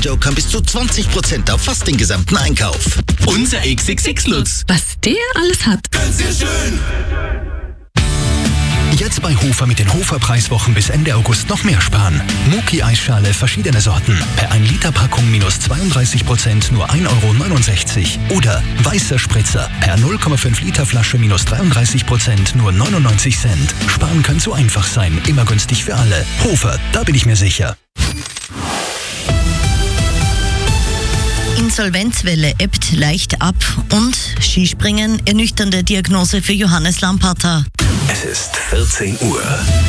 Jokern bis zu 20% auf fast den gesamten Einkauf. Unser XXX-Lutz. Was der alles hat. Ganz sehr schön. Jetzt bei Hofer mit den Hofer-Preiswochen bis Ende August noch mehr sparen. Muki-Eisschale verschiedene Sorten. Per 1 Liter Packung minus 32% nur 1,69 €. Oder weißer Spritzer. Per 0,5 Liter Flasche minus 33% nur 99 Cent. Sparen kann so einfach sein. Immer günstig für alle. Hofer, da bin ich mir sicher. Insolvenzwelle ebbt leicht ab und Skispringen, ernüchternde Diagnose für Johannes Lamparter. Es ist 14 Uhr.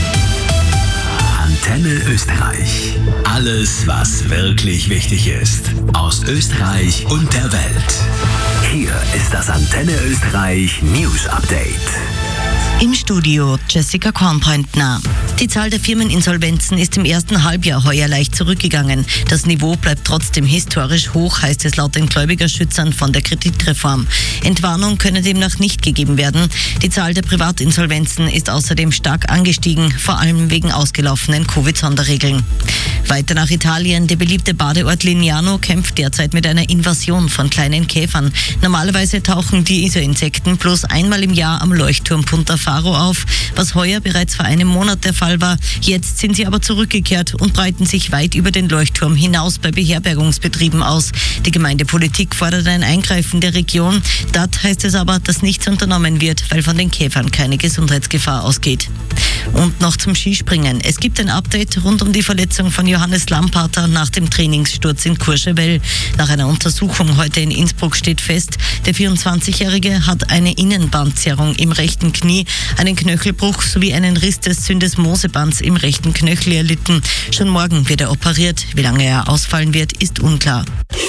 Antenne Österreich. Alles, was wirklich wichtig ist. Aus Österreich und der Welt. Hier ist das Antenne Österreich News Update. Im Studio Jessica Kornpointner. Die Zahl der Firmeninsolvenzen ist im ersten Halbjahr heuer leicht zurückgegangen. Das Niveau bleibt trotzdem historisch hoch, heißt es laut den Gläubigerschützern von der Kreditreform. Entwarnung könne demnach nicht gegeben werden. Die Zahl der Privatinsolvenzen ist außerdem stark angestiegen, vor allem wegen ausgelaufenen Covid-Sonderregeln. Weiter nach Italien. Der beliebte Badeort Lignano kämpft derzeit mit einer Invasion von kleinen Käfern. Normalerweise tauchen diese Insekten bloß einmal im Jahr am Leuchtturm Punta Faro auf, was heuer bereits vor einem Monat der Fall war. Jetzt sind sie aber zurückgekehrt und breiten sich weit über den Leuchtturm hinaus bei Beherbergungsbetrieben aus. Die Gemeindepolitik fordert ein Eingreifen der Region. Dort heißt es aber, dass nichts unternommen wird, weil von den Käfern keine Gesundheitsgefahr ausgeht. Und noch zum Skispringen. Es gibt ein Update rund um die Verletzung von Johannes Lamparter nach dem Trainingssturz in Courchevel. Nach einer Untersuchung heute in Innsbruck steht fest, der 24-Jährige hat eine Innenbandzerrung im rechten Knie, einen Knöchelbruch sowie einen Riss des Syndesmosebands im rechten Knöchel erlitten. Schon morgen wird er operiert. Wie lange er ausfallen wird, ist unklar.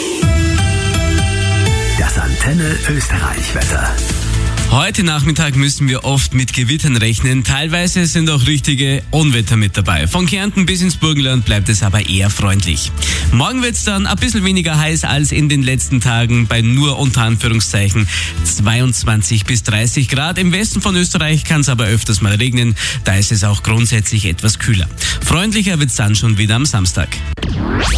Das Antenne Österreich Wetter. Heute Nachmittag müssen wir oft mit Gewittern rechnen. Teilweise sind auch richtige Unwetter mit dabei. Von Kärnten bis ins Burgenland bleibt es aber eher freundlich. Morgen wird es dann ein bisschen weniger heiß als in den letzten Tagen bei nur unter Anführungszeichen 22 bis 30 Grad. Im Westen von Österreich kann es aber öfters mal regnen. Da ist es auch grundsätzlich etwas kühler. Freundlicher wird es dann schon wieder am Samstag.